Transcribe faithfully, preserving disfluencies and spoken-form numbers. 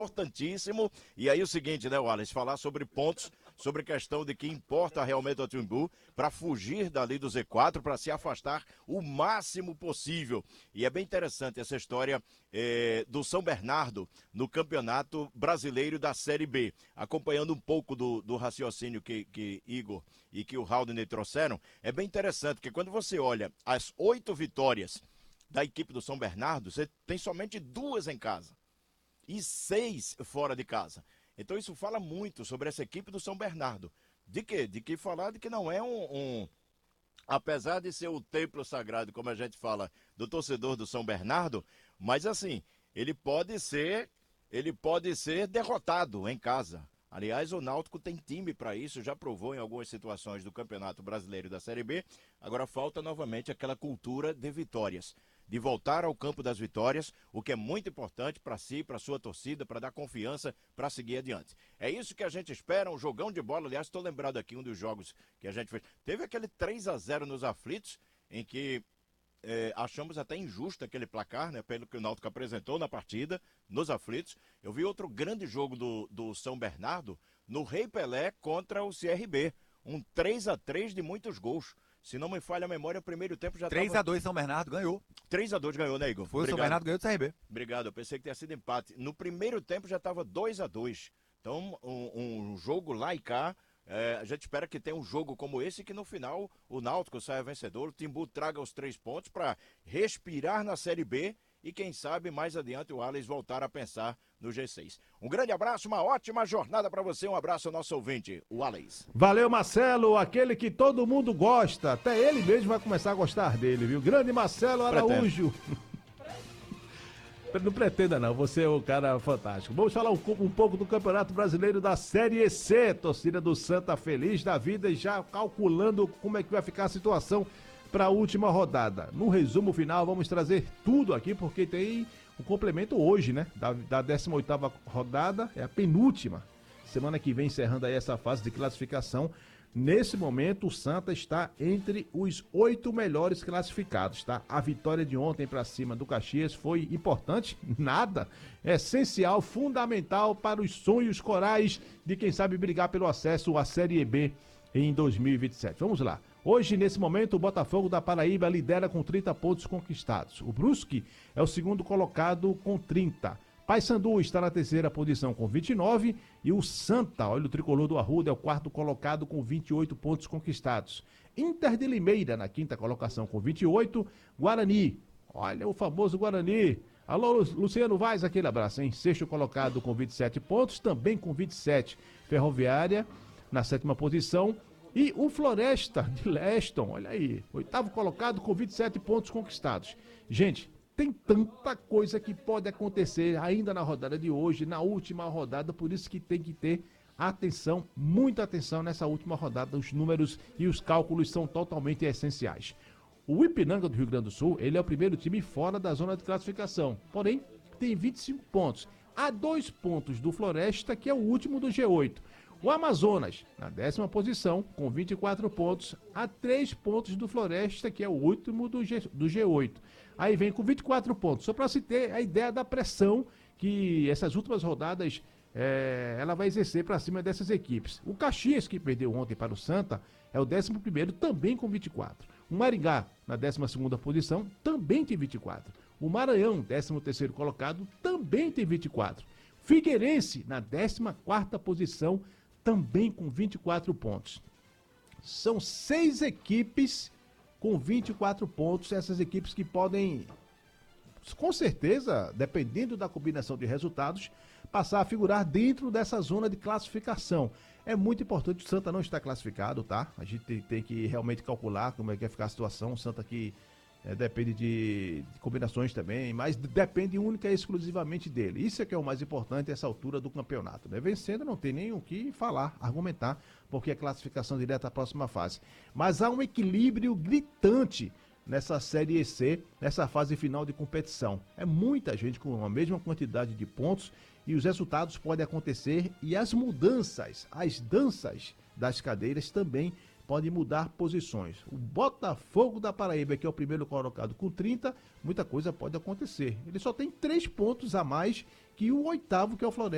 importantíssimo. E aí o seguinte, né, Wallace, falar sobre pontos, sobre questão de que importa realmente ao Timbu para fugir dali do Z quatro, para se afastar o máximo possível. E é bem interessante essa história eh, do São Bernardo no Campeonato Brasileiro da Série B. Acompanhando um pouco do, do raciocínio que, que Igor e que o Haldner trouxeram, é bem interessante, porque quando você olha as oito vitórias da equipe do São Bernardo, você tem somente duas em casa e seis fora de casa. Então isso fala muito sobre essa equipe do São Bernardo. De quê? De que falar de que não é um, um... Apesar de ser o templo sagrado, como a gente fala, do torcedor do São Bernardo, mas assim, ele pode ser, ele pode ser derrotado em casa. Aliás, o Náutico tem time para isso, já provou em algumas situações do Campeonato Brasileiro da Série B. Agora falta novamente aquela cultura de vitórias, de voltar ao campo das vitórias, o que é muito importante para si, para sua torcida, para dar confiança, para seguir adiante. É isso que a gente espera, um jogão de bola. Aliás, estou lembrado aqui um dos jogos que a gente fez. Teve aquele três a zero nos aflitos, em que é, achamos até injusto aquele placar, né, pelo que o Náutico apresentou na partida, nos aflitos. Eu vi outro grande jogo do, do São Bernardo, no Rei Pelé contra o C R B. Um três a três de muitos gols. Se não me falha a memória, o primeiro tempo já estava... três a dois São Bernardo ganhou. três a dois ganhou, né, Igor? Foi. Obrigado. O São Bernardo ganhou do C R B. Obrigado, eu pensei que tinha sido empate. No primeiro tempo já estava dois a dois. Então, um, um jogo lá e cá. É, a gente espera que tenha um jogo como esse, que no final o Náutico saia vencedor, o Timbu traga os três pontos para respirar na Série B e quem sabe mais adiante o Alex voltar a pensar no G seis. Um grande abraço, uma ótima jornada para você, um abraço ao nosso ouvinte, o Alex. Valeu, Marcelo, aquele que todo mundo gosta, até ele mesmo vai começar a gostar dele, viu? Grande Marcelo Araújo. Não pretenda não, você é um cara fantástico. Vamos falar um, um pouco do Campeonato Brasileiro da Série C. Torcida do Santa feliz da vida e já calculando como é que vai ficar a situação para a última rodada. No resumo final vamos trazer tudo aqui porque tem o complemento hoje, né? Da, da décima oitava rodada, é a penúltima. Semana que vem encerrando aí essa fase de classificação. Nesse momento, o Santa está entre os oito melhores classificados, tá? A vitória de ontem para cima do Caxias foi importante? Nada. É essencial, fundamental para os sonhos corais de quem sabe brigar pelo acesso à Série B em dois mil e vinte e sete. Vamos lá. Hoje, nesse momento, o Botafogo da Paraíba lidera com trinta pontos conquistados. O Brusque é o segundo colocado com trinta. Paysandu está na terceira posição com vinte e nove e o Santa, olha o tricolor do Arruda, é o quarto colocado com vinte e oito pontos conquistados. Inter de Limeira na quinta colocação com vinte e oito. Guarani, olha o famoso Guarani. Alô, Luciano Vaz, aquele abraço, hein? Sexto colocado com vinte e sete pontos, também com vinte e sete. Ferroviária na sétima posição. E o Floresta de Leston, olha aí, oitavo colocado com vinte e sete pontos conquistados. Gente, tem tanta coisa que pode acontecer ainda na rodada de hoje, na última rodada, por isso que tem que ter atenção, muita atenção nessa última rodada. Os números e os cálculos são totalmente essenciais. O Ipiranga do Rio Grande do Sul, ele é o primeiro time fora da zona de classificação, porém tem vinte e cinco pontos, a dois pontos do Floresta, que é o último do G oito. O Amazonas, na décima posição, com vinte e quatro pontos, a três pontos do Floresta, que é o último do, G, do G oito. Aí vem com vinte e quatro pontos, só para se ter a ideia da pressão que essas últimas rodadas é, ela vai exercer para cima dessas equipes. O Caxias, que perdeu ontem para o Santa, é o décimo primeiro, também com vinte e quatro. O Maringá, na décima segunda posição, também tem vinte e quatro. O Maranhão, décimo terceiro colocado, também tem vinte e quatro. Figueirense, na décima quarta posição, também com vinte e quatro pontos. São seis equipes com vinte e quatro pontos, essas equipes que podem, com certeza, dependendo da combinação de resultados, passar a figurar dentro dessa zona de classificação. É muito importante, o Santa não está classificado, tá? A gente tem, tem que realmente calcular como é que vai ficar a situação. O Santa que é, depende de, de combinações também, mas depende única e exclusivamente dele. Isso é que é o mais importante essa altura do campeonato, né? Vencendo não tem nem o que falar, argumentar, porque é classificação direta à próxima fase. Mas há um equilíbrio gritante nessa Série C, nessa fase final de competição. É muita gente com a mesma quantidade de pontos e os resultados podem acontecer e as mudanças, as danças das cadeiras também podem mudar posições. O Botafogo da Paraíba, que é o primeiro colocado com trinta, muita coisa pode acontecer. Ele só tem três pontos a mais que o oitavo, que é o Floresta.